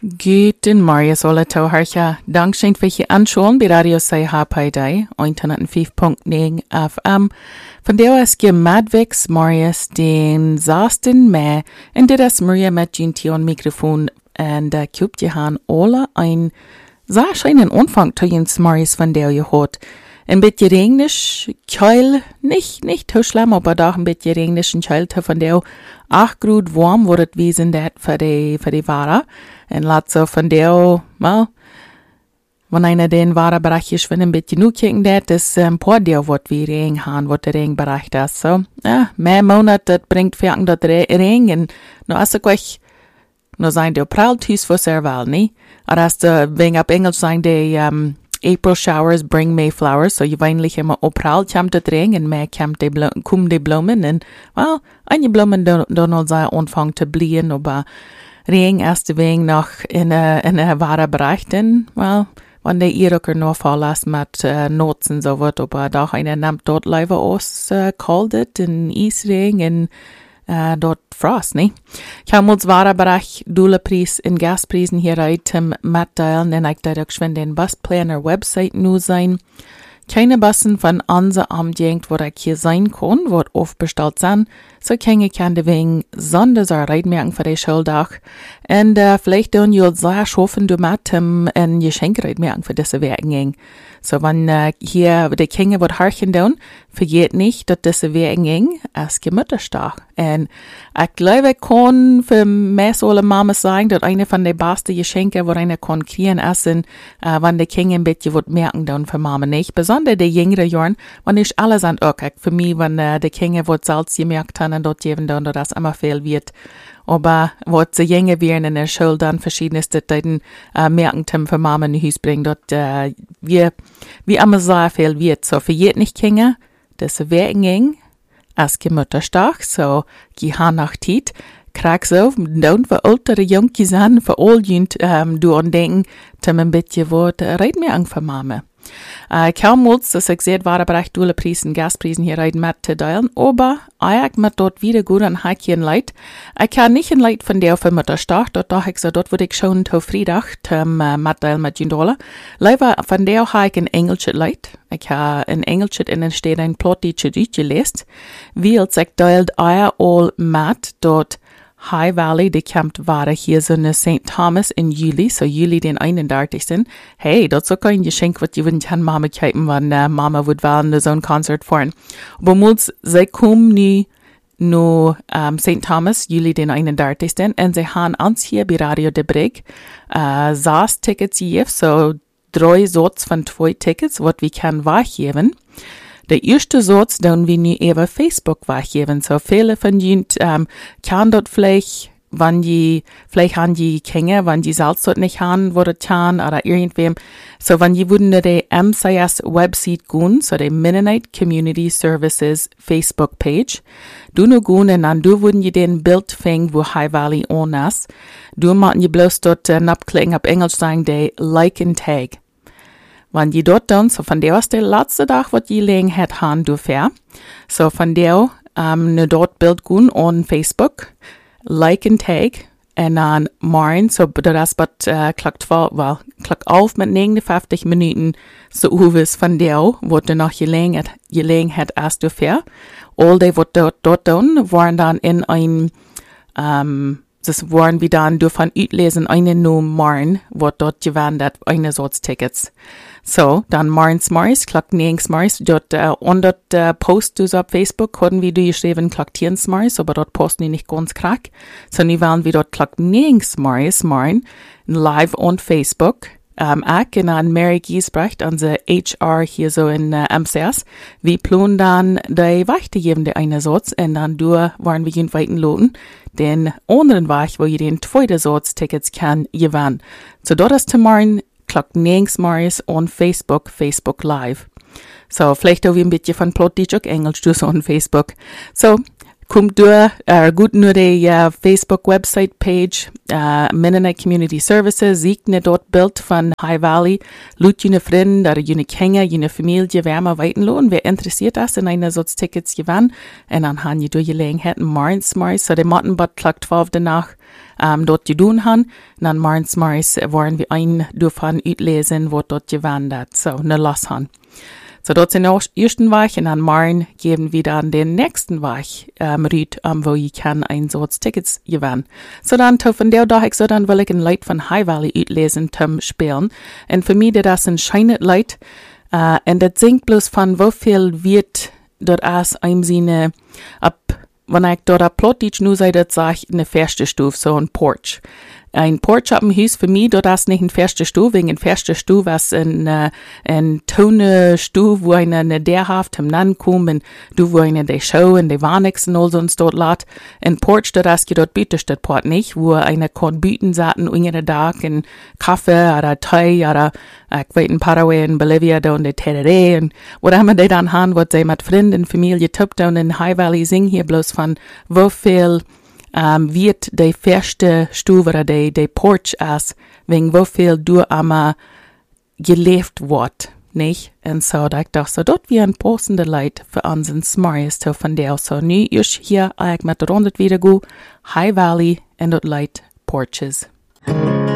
Guten Morgen, alle toehoorders. Dankzij voor je aanschauen bij Radio CHPD, 105.9 FM. Van deel is je maandweeks morgens den 16 mei. En dit is Maria met Gintion microfoon. En kupt je aan alle een sehr schönen Anfang tussen morgens van deel je hoort. Ein bisschen regnisch, keil, nicht so schlimm, aber doch ein bisschen regnisch und keil von der 8 Grad warm wird es wiesen dat für die Ware. Und laat so von der, well, wenn einer den Warebereich ist, wenn ein bisschen nur kicken dat, das ein paar der wird wie Regen haben, wird der Regenbereich das. So, ja, mehr Monat, das bringt Ferien dort Regen und nur also gleich, nur sein der Pralltüs was will, ne? Aber das wegen ab Englisch sein der, April showers bring May flowers, so je weinlich immer April kommt der Regen und Mai kommt die Blumen und, well, einige Blumen dann also anfangen zu blühen, aber Regen erst wegen noch in der wahre Bereich, denn, well, wenn der Irröcker nur vorlässt mit Noten so wird, aber doch einer nimmt dort leider aus, kaltet und Eisregen und dort Frost, ne? Ich habe uns wahre Bereich Dulepreis in Gaspreisen hier heute mitteilen, denn ich da geschwind den Busplaner Website nu sein. Keine Bussen von unser Amtjängt, wo ich hier sein kann, wird aufbestellt sein. So keine kann wegen Sonderreitmerken für die Schuldach. Und vielleicht dann you'll sehr schaffen, du mit ein Geschenkreitmerken für diese Werken. So wenn hier die Kinder wird harchen down, vergeht nicht, dass diese Werken als Gemütterstag. Und ich glaube, ich kann für mich alle Mama sagen, dass eine von den besten Geschenke, wo eine kann kriegen, essen, wenn die Kinder ein bisschen wird merken dann für Mama nicht. Besonders die jüngeren Jahren, wenn nicht alles an okay. Für mich, wenn die Kinder wird Salz gemerkt haben, und dort geben dann, dass das immer viel wird. Aber was sie jünger werden in der Schule, dann verschiedenste Zeiten merken, für Mama in Haus bringen, dort wie immer sehr viel wird. So für jeden nicht Kinder, das wäre als Gemütterstag, so gehen nach Zeit, krieg so, dann für ältere Junkies an, für all Jünd, du andenken, ein bisschen Wort, red mir an für Mama. Kaum muss, dass ich sehe, war Bereich Dulepreisen, Gaspreisen hier rein mit zu teilen, aber ich mit dort wieder gut an Häkchen Leid. Ich kann nicht ein Leid von der für Mutterstag, dort ich so, dort würde ich schon zu Freitag, mit teilen mit $10. Leider von der habe ich ein Engelsches Leid. Ich habe ein Engelsches in den steht ein Plot, die zu gelesen, wie als ich teilt all mit dort High Valley, die kämpft war hier so eine St. Thomas in Juli, so Juli den 31. Hey, das ist auch ein Geschenk, was die würden an Mama geben, wenn Mama würde wollen, so ein Konzert fahren. Aber muss, sie kommen nie nur St. Thomas, Juli den 31. Und sie haben uns hier bei Radio de Brig 6 Tickets gegeben, so 3 Sorts von 2 Tickets, was wir können wahrgeben. Der erste Satz, den wir nie über Facebook wahrgeben. So viele von ihnen kann dort vielleicht, vielleicht haben die Kinder, wenn die Salz dort nicht haben, wurde kann, oder irgendwem. So, wenn die würden die MCS Website gehen, so die Mennonite Community Services Facebook Page, du nur gehen und dann du würden die den Bild finden, wo High Valley on ist. Du machen die bloß dort abklicken, ab Englisch sagen, die Like and Tag. Wenn die dort dann, so von der ist der letzte Tag, was die Gelegenheit haben dürfen. So von der, dort Bild gehen on Facebook, Like and Tag, und dann morgen, so das wird, klick auf mit 59 Minuten, so uwes von der, wo du noch Gelegenheit erst dürfen. All die, was dort dann, waren dann in ein, das waren wir dann dürfen utlesen, eine nur morgen, wo dort gewandt, eine Sorts Tickets. So, dann morgens, klick nirgends morgens, dort, und dort, post du so auf Facebook, können wir geschrieben, klick tierens morgens, aber dort posten die nicht ganz krack. So, nie wollen wir dort klick nirgends morgen, live on Facebook. Ich und an Mary Giesbrecht, unsere HR hier so in MCS, wir planen dann die weitergeben, der eine Satz, und dann waren wir in weiten Loten, den anderen Weg, wo ihr den zweiten Satz Tickets kann gewinnen. So, dort ist tomorrow, klick nirgends morgens on Facebook Live. So, vielleicht auch ein bisschen von Plot, die auch Englisch, du so on Facebook. So, kommt gut nur die Facebook-Website-Page, Mennonite Community Services, sieht ne dort Bild von High Valley, Lut jene Freunde, oder jene Kinder, jene Familie, wärmer weitenlohn, wer interessiert das in einer solch Tickets gewann, und dann haben die Gelegenheiten morgens, so der Mottenbot klagt 12 danach, dort gedun han, und dann morgens, wollen wir ein davon utlesen, wo dort gewandert, so, ne los han. So, dort sind auch ersten Weich und dann morgen geben wir dann den nächsten Weich, Rüd, wo ich kann ein solches Tickets gewinnen. So, dann, von der Tag, so, dann will ich ein Lied von High Valley utlesen, zum Spielen. Und für mich, das ein schönes Lied, und das singt bloß von, wo viel wird dort als einem Sinne, wenn ich dort Plotitsch nur sei, das sag ich eine feste Stufe, so ein Porch. Ein Porch ab dem Haus für mich, dort ist nicht ein feste Stufe, wegen ein feste Stufe, was ein Tone Stufe, wo eine der Haft zum Nan kommt, und du, wo eine der Show und die Warnix und all sonst dort lat. Ein Porch, dort ist dort bietet das Port nicht, wo eine kann bieten, saten, irgendeine Tag, ein Kaffee oder Tee oder, ich weiß, in Paraguay, in Bolivia, da und die Terere, und wo haben die dann haben, wo sie mit Freunden, Familie tippt, und in High Valley singen hier bloß von, wo viel, wird die feste Stufe oder die Porch ist, wegen wo viel du einmal gelebt wird, nicht? Und so, da ich dachte, so, dort wie ein passende Leid für unseren Marius to von der, so, nu, ich hier, ich mit der Runde wieder go, High Valley, und dort Leid Porches.